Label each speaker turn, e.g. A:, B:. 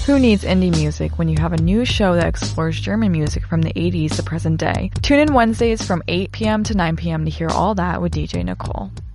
A: Who needs indie music when you have a new show that explores German music from the 80s to present day? Tune in Wednesdays from 8 p.m. to 9 p.m. to hear all that with DJ Nicole.